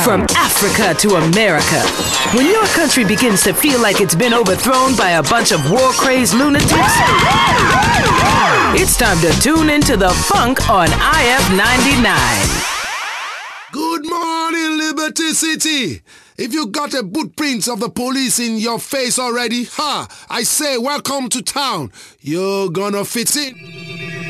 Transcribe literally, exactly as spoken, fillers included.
From Africa to America, when your country begins to feel like it's been overthrown by a bunch of war-crazed lunatics, it's time to tune into the funk on I F ninety-nine. Good morning, Liberty City. If you got a footprint of the police in your face already, ha, I say welcome to town. You're gonna fit in.